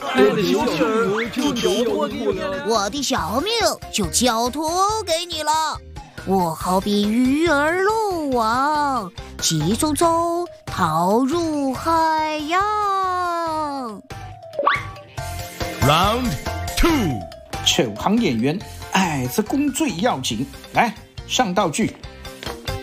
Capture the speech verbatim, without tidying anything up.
我的小命就交托给你了。 我的小命就交托给你了。我好比鱼儿漏网，急匆匆逃入海洋。 Round two， 丑行演员，哎，这工最要紧。来，上道具。